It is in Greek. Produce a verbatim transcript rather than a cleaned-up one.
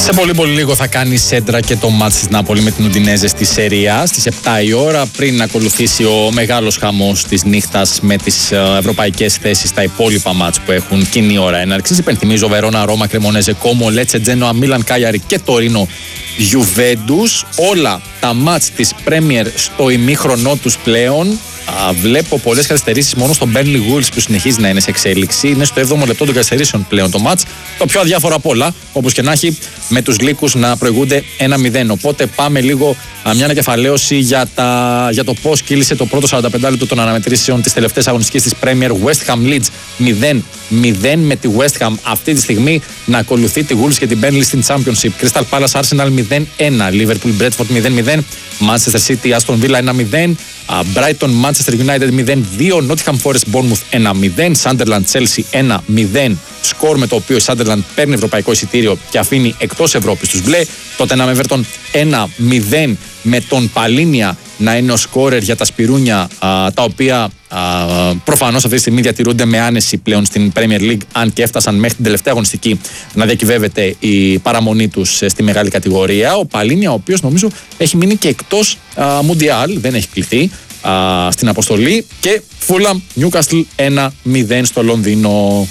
Σε πολύ πολύ λίγο θα κάνει σέντρα και το μάτς της Νάπολη με την Ουντινέζε στη Σερία στις επτά η ώρα, πριν ακολουθήσει ο μεγάλος χαμός της νύχτας με τις ευρωπαϊκές θέσεις στα υπόλοιπα μάτς που έχουν κοινή ώρα έναρξης. Υπενθυμίζω Βερόνα, Ρώμα, Κρεμονέζε, Κόμο, Λέτσε, Τζένοα, Μίλαν, Κάγιαρη και Τωρίνο, Γιουβέντους. Όλα τα μάτς της Πρέμιερ στο ημίχρονό τους πλέον. Α, βλέπω πολλές καθυστερήσεις μόνο στο Burnley Wolves που συνεχίζει να είναι σε εξέλιξη. Είναι στο έβδομο λεπτό των καθυστερήσεων πλέον το μάτς. Το πιο αδιάφορο απ' όλα, όπως και να έχει, με τους Λύκους να προηγούνται ένα μηδέν. Οπότε πάμε λίγο α, μια ανακεφαλαίωση για, τα, για το πώς κύλησε το πρώτο σαράντα πέντε λεπτό των αναμετρήσεων της τελευταίας αγωνιστικής της Premier. West Ham Leeds μηδέν μηδέν, με τη West Ham αυτή τη στιγμή να ακολουθεί τη Wolves και την Burnley στην Championship. Crystal Palace Arsenal μηδέν ένα, Liverpool Bradford μηδέν μηδέν, Manchester City Aston Villa ένα μηδέν, Brighton Manchester United μηδέν δύο, Nottingham Forest Bournemouth ένα μηδέν, Sunderland Chelsea ένα μηδέν, σκορ με το οποίο η Sunderland παίρνει ευρωπαϊκό εισιτήριο και αφήνει εκτός Ευρώπης τους μπλε. Τότε ένα Everton ένα μηδέν, με τον Παλίνια να είναι ο σκόρερ για τα Σπυρούνια, α, τα οποία α, προφανώς αυτή τη στιγμή διατηρούνται με άνεση πλέον στην Premier League, αν και έφτασαν μέχρι την τελευταία αγωνιστική να διακυβεύεται η παραμονή τους στη μεγάλη κατηγορία. Ο Παλίνια, ο οποίος νομίζω έχει μείνει και εκτός Μουντιάλ, δεν έχει κληθεί α, στην αποστολή. Και Fulham Newcastle ένα μηδέν στο Λονδίνο.